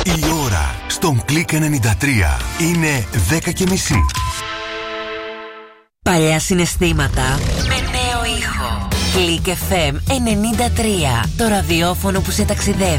Η ώρα στον Κλικ 93 είναι 10:30. Παλιά συναισθήματα με νέο ήχο. Κλικ FM 93. Το ραδιόφωνο που σε ταξιδεύει.